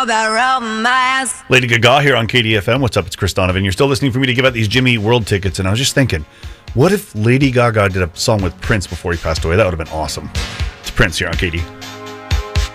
Lady Gaga here on KDFM. What's up? It's Chris Donovan. You're still listening for me to give out these Jimmy World tickets, and I was just thinking, what if Lady Gaga did a song with Prince before he passed away? That would have been awesome. It's Prince here on KD.